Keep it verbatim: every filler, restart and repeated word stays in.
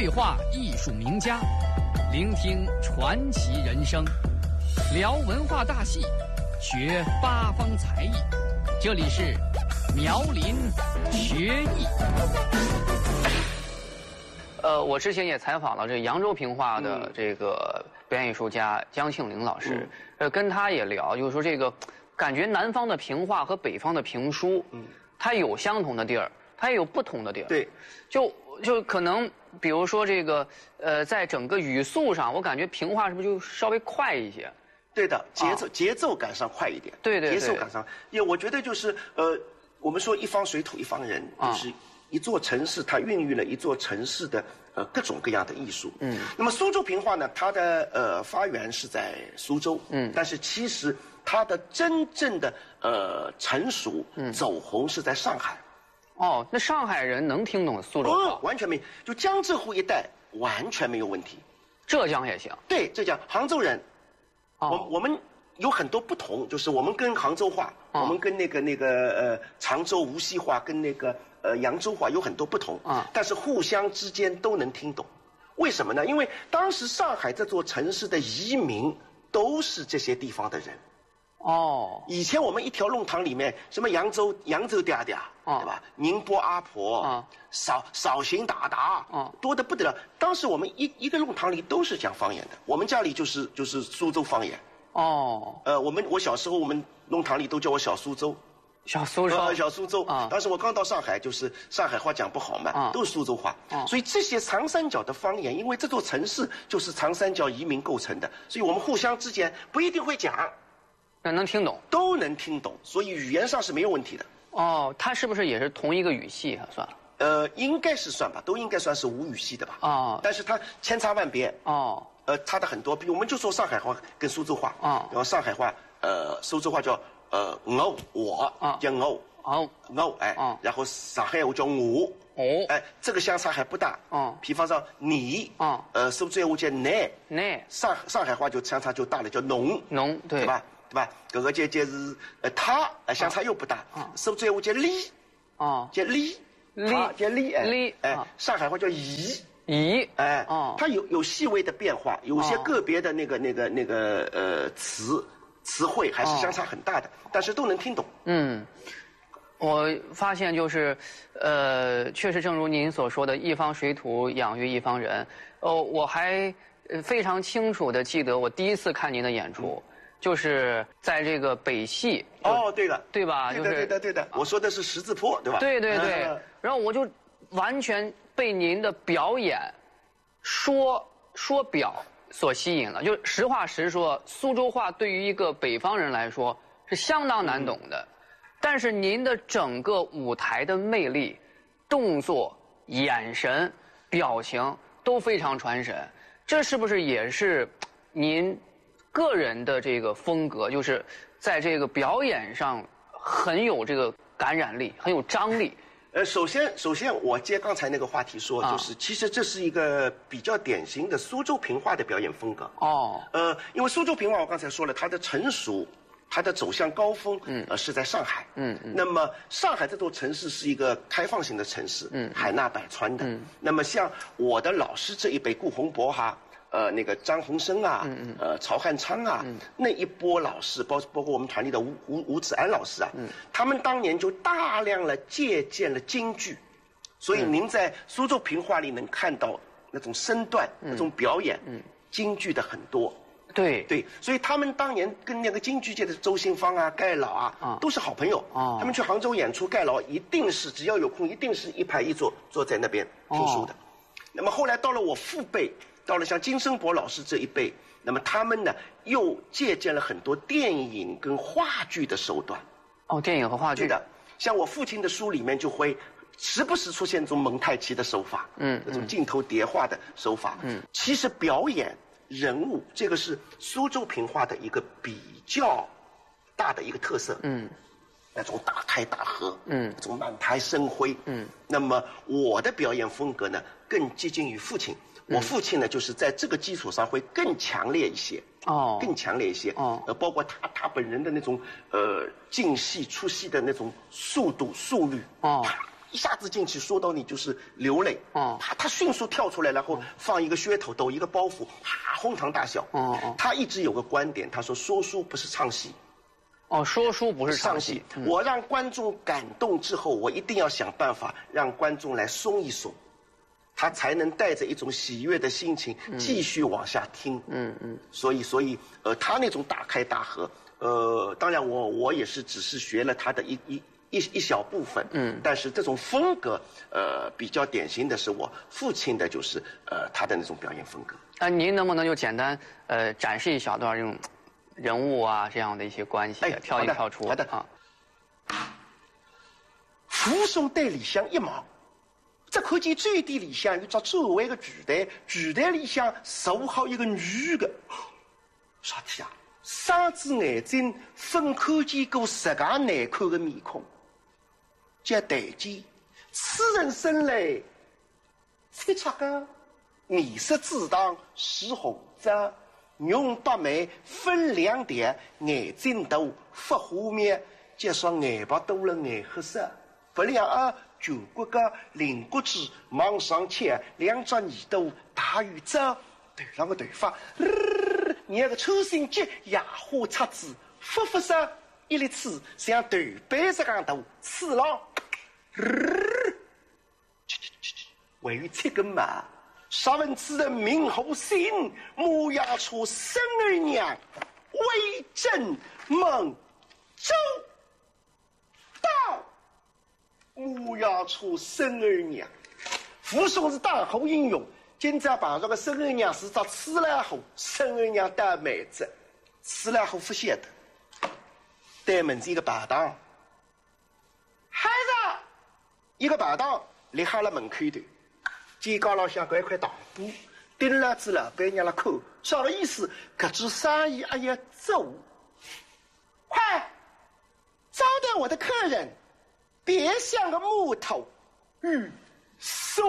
对话艺术名家，聆听传奇人生，聊文化大戏，学八方才艺。这里是苗林学艺。呃，我之前也采访了这扬州评话的这个表演艺术家江庆龄老师，嗯、呃，跟他也聊，就是说这个感觉南方的评话和北方的评书，嗯，它有相同的地儿，它也有不同的地儿。 对， 就就可能比如说这个呃，在整个语速上，我感觉评话是不是就稍微快一些？ 对的，节奏、啊、节奏感上快一点。 对对对， 节奏感上，因为我觉得就是呃，我们说一方水土一方人，就是。啊一座城市，它孕育了一座城市的呃各种各样的艺术。嗯，那么苏州评话呢，它的呃发源是在苏州。嗯，但是其实它的真正的呃成熟、嗯、走红是在上海。 哦，那上海人能听懂苏州话？ 哦，完全没，就江浙沪一带完全没有问题。 浙江也行。 对，浙江、杭州人，哦、我我们有很多不同，就是我们跟杭州话，哦、我们跟那个那个呃常州无锡话，跟那个。呃，扬州话有很多不同啊，但是互相之间都能听懂。为什么呢？因为当时上海这座城市的移民都是这些地方的人。哦，以前我们一条弄堂里面，什么扬州扬州嗲嗲，啊、对吧？宁波阿婆，啊、绍绍兴达达，啊、多得不得了。当时我们一一个弄堂里都是讲方言的，我们家里就是就是苏州方言。哦，呃，我们我小时候我们弄堂里都叫我小苏州。 小苏州， 呃，小苏州啊！当时我刚到上海，就是上海话讲不好嘛，啊、都是苏州话。啊、所以这些长三角的方言，因为这座城市就是长三角移民构成的，所以我们互相之间不一定会讲， 但能听懂， 都能听懂，所以语言上是没有问题的。 哦，它是不是也是同一个语系啊？算了。 呃，应该是算吧，都应该算是吴语系的吧。哦。但是它千差万别。哦。呃，差的很多，比如我们就说上海话跟苏州话。哦。然后上海话，呃，苏州话叫。呃，我我啊叫我哦我哎，啊、然后上海话叫我哦哎，这个相差还不大哦。比方说你啊，呃，苏州话叫你你，上上海话就相差就大了，叫侬侬对对吧对吧？这个就就是呃他呃相差又不大，啊、苏州话叫你啊叫你你叫你哎你哎，上海话叫姨姨哎哦，它有有细微的变化，有些个别的那个那个那个呃词。词汇还是相差很大的，哦、但是都能听懂。 嗯，我发现就是，呃，确实正如您所说的，一方水土养育一方人。哦，我还非常清楚的记得我第一次看您的演出，嗯、就是在这个北戏。 哦，对了， 对吧？ 对的，对的，对的。我说的是十字坡，对吧？ 对对对。嗯、然后我就完全被您的表演说说表。所吸引了，就实话实说，苏州话对于一个北方人来说是相当难懂的，嗯、但是您的整个舞台的魅力、动作、眼神、表情都非常传神，这是不是也是您个人的这个风格？就是在这个表演上很有这个感染力，很有张力。 呃，首先，首先我接刚才那个话题说，就是、啊、其实这是一个比较典型的苏州评话的表演风格。哦，呃，因为苏州评话我刚才说了，它的成熟，它的走向高峰，嗯，呃，是在上海。嗯嗯。那么上海这座城市是一个开放型的城市，嗯，海纳百川的。嗯。那么像我的老师这一辈，顾洪博哈。呃，那个张鸿生啊，嗯嗯呃，曹汉昌啊，嗯、那一波老师，包包括我们团里的吴吴吴子安老师啊，嗯、他们当年就大量的借鉴了京剧，所以您在苏州评话里能看到那种身段、嗯、那种表演，嗯、京剧的很多。 对对，所以他们当年跟那个京剧界的周信芳啊、盖老啊，啊都是好朋友。啊，他们去杭州演出，盖老一定是只要有空，一定是一排一坐坐在那边听书的。哦、那么后来到了我父辈。到了像金生博老师这一辈，那么他们呢又借鉴了很多电影跟话剧的手段。 哦，电影和话剧。 对的，像我父亲的书里面就会时不时出现这种蒙太奇的手法，嗯，这种镜头叠画的手法。嗯，其实表演人物这个是苏州评话的一个比较大的一个特色。嗯。那种大开大合，嗯，这种满台生辉，嗯，那么我的表演风格呢，更接近于父亲。我父亲呢，就是在这个基础上会更强烈一些，哦，更强烈一些，哦，呃，包括他他本人的那种呃进戏出戏的那种速度速率，哦，啪一下子进去，说到你就是流泪。哦，他他迅速跳出来，然后放一个噱头，抖一个包袱，啪，哄堂大笑。哦哦，他一直有个观点，他说说书不是唱戏。 哦，说书不是唱戏。 嗯、我让观众感动之后，我一定要想办法让观众来松一松，他才能带着一种喜悦的心情继续往下听。嗯嗯。所以，所以，呃，他那种大开大合，呃，当然我我也是只是学了他的一一一一小部分。嗯。但是这种风格，呃，比较典型的是我父亲的，就是呃他的那种表演风格。 啊，您能不能就简单呃展示一小段这种？人物啊，这样的一些关系，哎、跳进跳出。 好的啊。扶松队里向一望，只看见最底里向有只周围的巨蛋，巨蛋里向坐好一个女的。啥体啊？双只眼睛分看见过十个难看的面孔。接对见，此人生来七尺高，面色紫堂是红色。容白眉分两点，眼睛大，发花面，加上眼巴多了眼黑色，不两耳，九骨个灵骨子，往上切，两只耳朵大于这，头上个头发，你个抽心结，野花叉子，发发色，一粒刺像豆瓣这样大，刺浪，为有这个嘛？十分之人名后姓，母鸭出生儿娘，为朕蒙周到。母鸭出生儿娘，扶松是当后英雄。今朝碰上个生儿娘是只吃了后，生儿娘带妹子，吃了后不晓得。对门子一个排档，孩子，一个排档立好了门口头。肩高老向搿一块糖布，盯了子老板娘了看，啥个意思？搿做生意还要做，快招待我的客人，别像个木头，嗯。